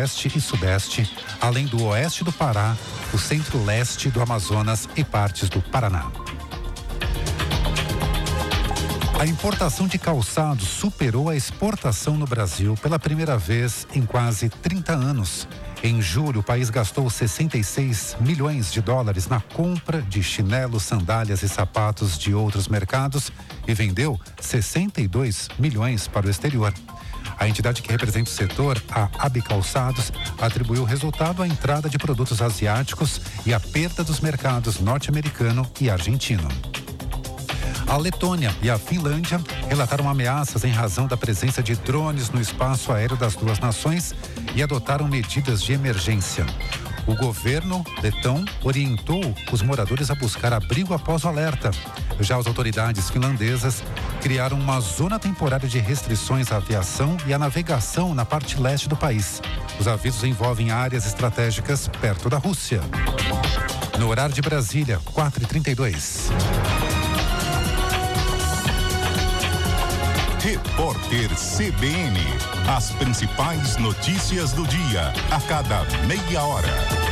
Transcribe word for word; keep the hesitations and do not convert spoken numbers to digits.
centro-oeste e sudeste, além do oeste do Pará, o centro-leste do Amazonas e partes do Paraná. A importação de calçados superou a exportação no Brasil pela primeira vez em quase trinta anos. Em julho, o país gastou sessenta e seis milhões de dólares na compra de chinelos, sandálias e sapatos de outros mercados e vendeu sessenta e dois milhões para o exterior. A entidade que representa o setor, a Abicalçados, atribuiu o resultado à entrada de produtos asiáticos e à perda dos mercados norte-americano e argentino. A Letônia e a Finlândia relataram ameaças em razão da presença de drones no espaço aéreo das duas nações e adotaram medidas de emergência. O governo letão orientou os moradores a buscar abrigo após o alerta. Já as autoridades finlandesas criaram uma zona temporária de restrições à aviação e à navegação na parte leste do país. Os avisos envolvem áreas estratégicas perto da Rússia. No horário de Brasília, quatro e trinta e dois. Repórter C B N. As principais notícias do dia, a cada meia hora.